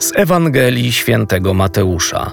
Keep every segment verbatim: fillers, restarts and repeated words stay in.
Z Ewangelii Świętego Mateusza.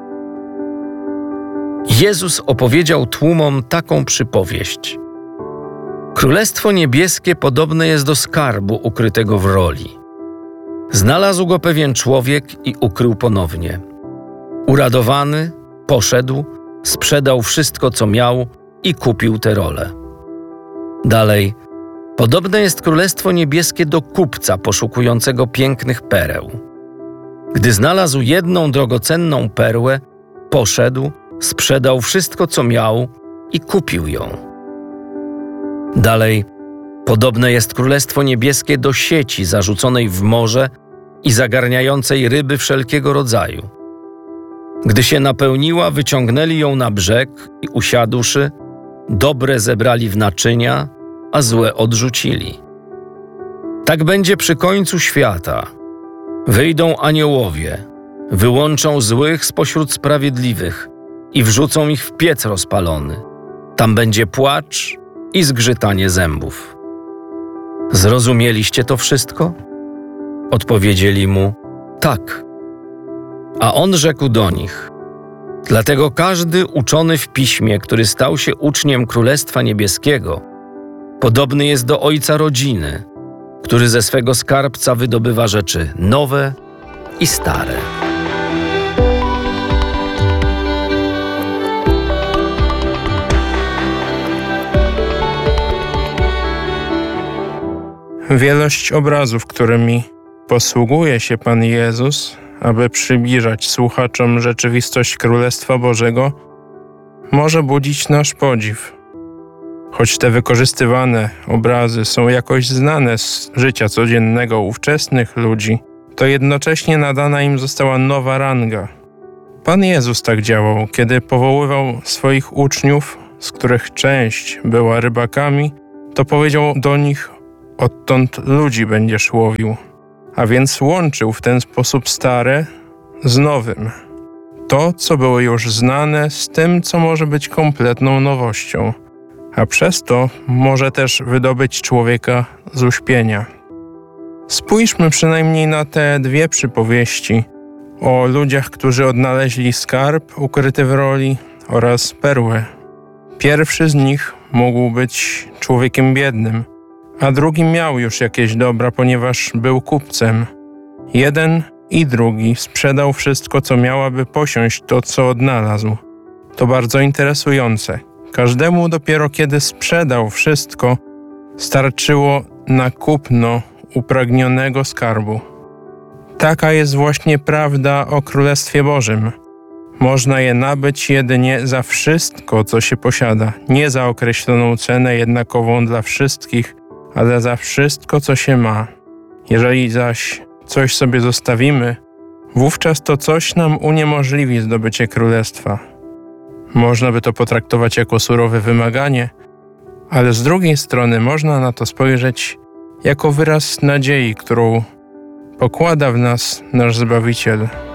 Jezus opowiedział tłumom taką przypowieść. Królestwo niebieskie podobne jest do skarbu ukrytego w roli. Znalazł go pewien człowiek i ukrył ponownie. Uradowany, poszedł, sprzedał wszystko, co miał i kupił tę rolę. Dalej, podobne jest Królestwo Niebieskie do kupca poszukującego pięknych pereł. Gdy znalazł jedną drogocenną perłę, poszedł, sprzedał wszystko, co miał i kupił ją. Dalej, podobne jest Królestwo Niebieskie do sieci zarzuconej w morze i zagarniającej ryby wszelkiego rodzaju. Gdy się napełniła, wyciągnęli ją na brzeg i usiadłszy, dobre zebrali w naczynia, a złe odrzucili. Tak będzie przy końcu świata. Wyjdą aniołowie, wyłączą złych spośród sprawiedliwych i wrzucą ich w piec rozpalony. Tam będzie płacz i zgrzytanie zębów. Zrozumieliście to wszystko? Odpowiedzieli mu, tak. A on rzekł do nich, dlatego każdy uczony w piśmie, który stał się uczniem Królestwa Niebieskiego, podobny jest do ojca rodziny, który ze swego skarbca wydobywa rzeczy nowe i stare. Wielość obrazów, którymi posługuje się Pan Jezus, aby przybliżać słuchaczom rzeczywistość Królestwa Bożego, może budzić nasz podziw. Choć te wykorzystywane obrazy są jakoś znane z życia codziennego ówczesnych ludzi, to jednocześnie nadana im została nowa ranga. Pan Jezus tak działał, kiedy powoływał swoich uczniów, z których część była rybakami, to powiedział do nich: odtąd ludzi będziesz łowił. A więc łączył w ten sposób stare z nowym. To, co było już znane, z tym, co może być kompletną nowością, a przez to może też wydobyć człowieka z uśpienia. Spójrzmy przynajmniej na te dwie przypowieści o ludziach, którzy odnaleźli skarb ukryty w roli oraz perłę. Pierwszy z nich mógł być człowiekiem biednym, a drugi miał już jakieś dobra, ponieważ był kupcem. Jeden i drugi sprzedał wszystko, co miał, aby posiąść to, co odnalazł. To bardzo interesujące. Każdemu dopiero kiedy sprzedał wszystko, starczyło na kupno upragnionego skarbu. Taka jest właśnie prawda o Królestwie Bożym. Można je nabyć jedynie za wszystko, co się posiada, nie za określoną cenę jednakową dla wszystkich, ale za wszystko, co się ma. Jeżeli zaś coś sobie zostawimy, wówczas to coś nam uniemożliwi zdobycie królestwa. Można by to potraktować jako surowe wymaganie, ale z drugiej strony można na to spojrzeć jako wyraz nadziei, którą pokłada w nas nasz Zbawiciel.